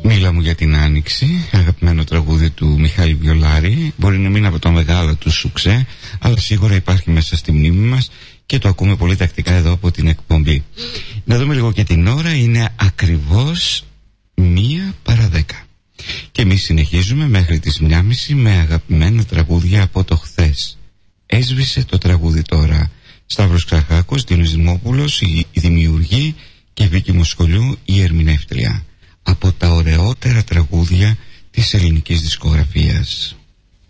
Μίλα μου για την Άνοιξη, αγαπημένο τραγούδι του Μιχάλη Βιολάρη. Μπορεί να μην από το μεγάλο του σουξέ, αλλά σίγουρα υπάρχει μέσα στη μνήμη μας και το ακούμε πολύ τακτικά εδώ από την εκπομπή. Να δούμε λίγο και την ώρα, είναι ακριβώς 1:50. Και εμείς συνεχίζουμε μέχρι τις 1:30 με αγαπημένα τραγούδια από το χθες. Έσβησε το τραγούδι τώρα. Σταύρος Ξαρχάκος, Διονύσης Δημόπουλος, η δημιουργή, και Βίκη Μοσχολιού, η ερμηνεύτρια. Από τα ωραιότερα τραγούδια της ελληνικής δισκογραφίας.